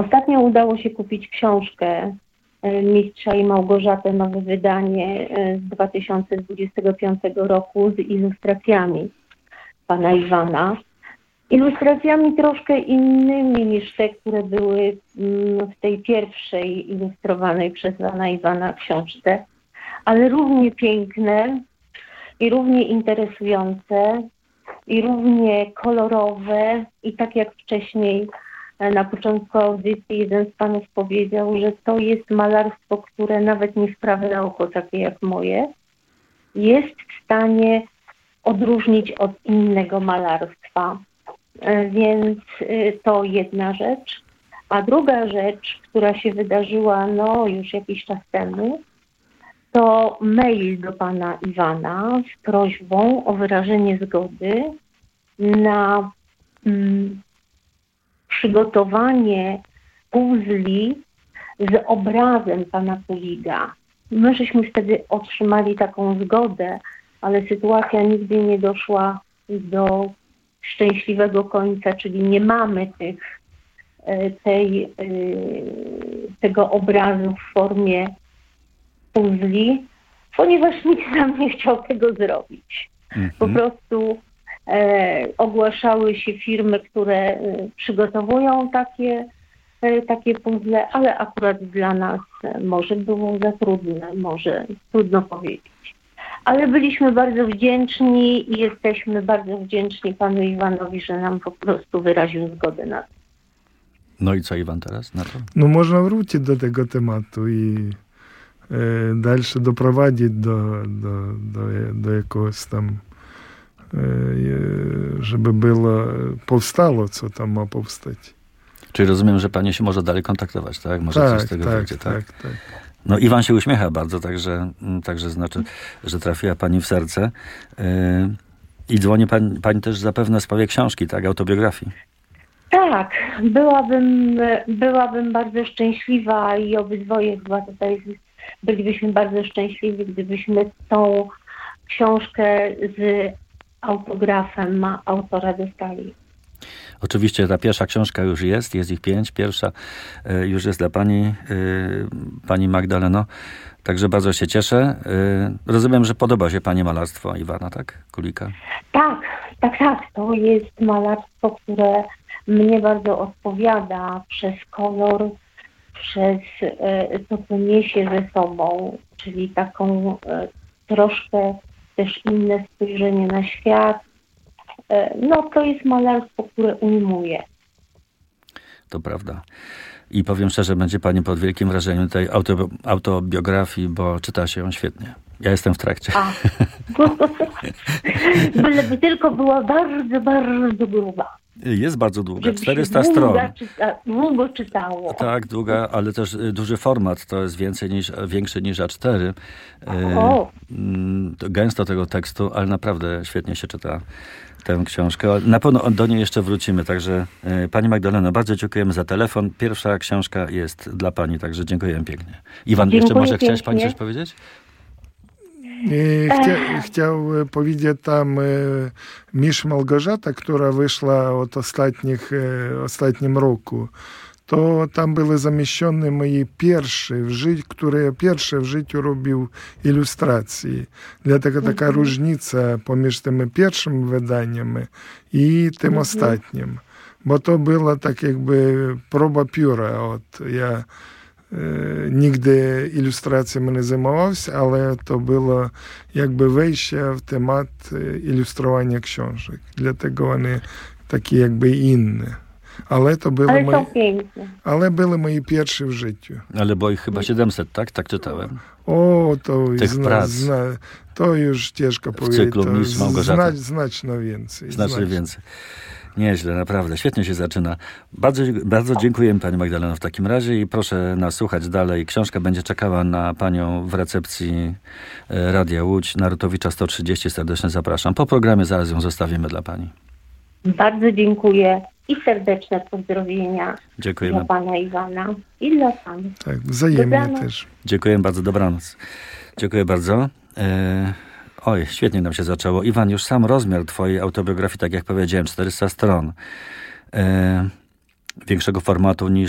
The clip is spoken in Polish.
Ostatnio udało się kupić książkę Mistrza i Małgorzaty, nowe wydanie z 2025 roku z ilustracjami pana Iwana. Ilustracjami troszkę innymi niż te, które były w tej pierwszej ilustrowanej przez pana Iwana książce, ale równie piękne i równie interesujące i równie kolorowe i tak jak wcześniej na początku audycji jeden z panów powiedział, że to jest malarstwo, które nawet niesprawne oko, takie jak moje, jest w stanie odróżnić od innego malarstwa. Więc to jedna rzecz. A druga rzecz, która się wydarzyła już jakiś czas temu, to mail do pana Iwana z prośbą o wyrażenie zgody na przygotowanie puzli z obrazem pana Kuliga. My żeśmy wtedy otrzymali taką zgodę, ale sytuacja nigdy nie doszła do szczęśliwego końca, czyli nie mamy tego obrazu w formie puzli, ponieważ nikt nam nie chciał tego zrobić. Po prostu ogłaszały się firmy, które przygotowują takie puzzle, ale akurat dla nas może było za trudne, może trudno powiedzieć. Ale byliśmy bardzo wdzięczni i jesteśmy bardzo wdzięczni panu Iwanowi, że nam po prostu wyraził zgodę na to. No i co Iwan teraz na to? No można wrócić do tego tematu i dalsze doprowadzić do jakiegoś tam, żeby powstało, co tam ma powstać. Czyli rozumiem, że pani się może dalej kontaktować, tak? Może coś z tego wyjdzie, tak? No Iwan się uśmiecha bardzo, także znaczy, że trafiła pani w serce. I dzwoni pani też zapewne w sprawie książki, tak? Autobiografii. Tak, byłabym bardzo szczęśliwa i obydwoje chyba tutaj bylibyśmy bardzo szczęśliwi, gdybyśmy tą książkę z autografem autora dostali. Oczywiście ta pierwsza książka już jest ich 5. Pierwsza już jest dla pani Magdaleno. Także bardzo się cieszę. Rozumiem, że podoba się pani malarstwo Iwana, tak? Kulika? Tak. To jest malarstwo, które mnie bardzo odpowiada przez kolor, przez to, co niesie ze sobą, czyli taką troszkę też inne spojrzenie na świat. To jest malarstwo, które ujmuje. To prawda. I powiem szczerze, będzie pani pod wielkim wrażeniem tej autobiografii, bo czyta się ją świetnie. Ja jestem w trakcie. Byleby tylko była bardzo, bardzo gruba. Jest bardzo długa, 400 stron. Długo czytało. Tak, długa, ale też duży format. To jest większy niż A4. Gęsto tego tekstu, ale naprawdę świetnie się czyta tę książkę. Na pewno do niej jeszcze wrócimy. Także pani Magdaleno, bardzo dziękujemy za telefon. Pierwsza książka jest dla pani, także dziękujemy pięknie. Iwan, jeszcze może chciałeś pani coś powiedzieć? Chciał powiedzieć tam Mistrz Małgorzata, która wyszła od ostatnim roku. To tam były zamieszczone moje które ja pierwsze w życiu robił ilustracje. Dlatego taka różnica pomiędzy tym pierwszym wydaniem i tym ostatnim. Bo to była tak jakby próba pióra. Ja nigdy ilustracjami nie zajmowался, ale to było jakby wejście w temat ilustrowania książek. Dlatego one takie jakby inne. Ale to były były moje pierwsze w życiu. Ale było ich chyba 700, tak? Tak czytałem. To to już ciężko powiedzieć. W cyklu Mistrz Małgorzata. Znacznie więcej. Znacznie więcej. Nieźle, naprawdę. Świetnie się zaczyna. Bardzo, bardzo dziękuję pani Magdaleno w takim razie i proszę nas słuchać dalej. Książka będzie czekała na panią w recepcji Radia Łódź, Narutowicza 130. Serdecznie zapraszam. Po programie zaraz ją zostawimy dla pani. Bardzo dziękuję i serdeczne pozdrowienia Dziękujemy. Dla pana Iwana i dla pana. Tak, wzajemnie dobranoc. Też. Dziękuję bardzo, dobranoc. Dziękuję bardzo. Świetnie nam się zaczęło. Iwan, już sam rozmiar twojej autobiografii, tak jak powiedziałem, 400 stron. Większego formatu niż